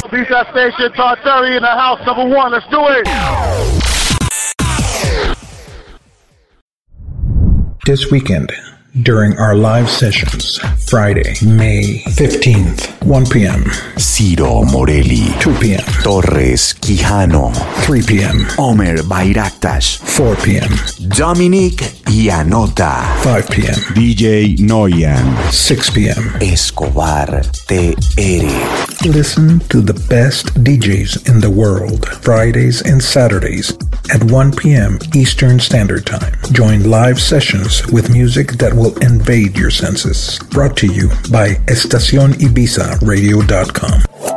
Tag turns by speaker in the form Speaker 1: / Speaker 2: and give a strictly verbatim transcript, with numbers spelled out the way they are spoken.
Speaker 1: Pizza Station, Tartari in the house, number one. Let's do it.
Speaker 2: This weekend, during our live sessions, Friday, May fifteenth, one p.m.
Speaker 3: Ciro Morelli,
Speaker 2: two p.m.
Speaker 3: Torres Quijano,
Speaker 2: three p.m.
Speaker 3: Omer Bayraktas,
Speaker 2: four p.m.
Speaker 3: Dominic Ianota,
Speaker 2: five p.m.
Speaker 4: D J Noyan,
Speaker 2: six p.m.
Speaker 3: Escobar T R.
Speaker 2: Listen to the best D Js in the world, Fridays and Saturdays at one p.m. Eastern Standard Time. Join live sessions with music that will invade your senses. Brought to you by estacion ibiza radio dot com.